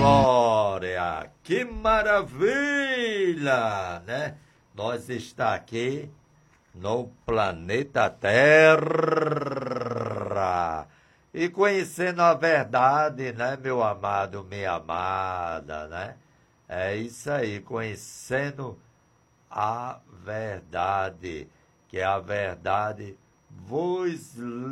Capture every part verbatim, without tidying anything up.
glória! Que maravilha, né? Nós está aqui no planeta Terra e conhecendo a verdade, né, meu amado, minha amada, né? É isso aí, conhecendo a verdade, que a verdade vos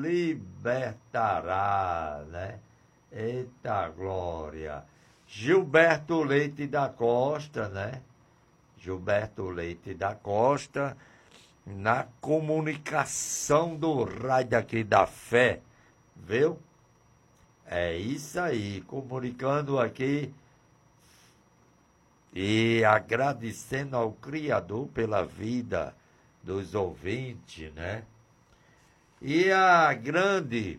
libertará, né? Eita glória! Gilberto Leite da Costa, né? Gilberto Leite da Costa, na comunicação do Raio aqui da Fé, viu? É isso aí, comunicando aqui e agradecendo ao Criador pela vida dos ouvintes, né? E a grande,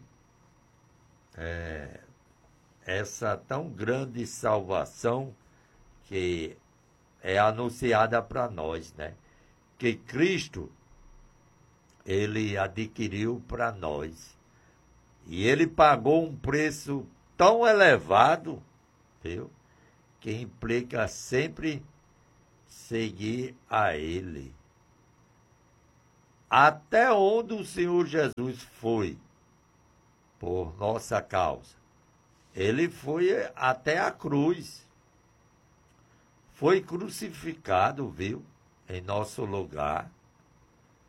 é, essa tão grande salvação que é anunciada para nós, né? Que Cristo, ele adquiriu para nós. E ele pagou um preço tão elevado, viu? Que implica sempre seguir a ele. Até onde o Senhor Jesus foi por nossa causa? Ele foi até a cruz. Foi crucificado, viu? Em nosso lugar.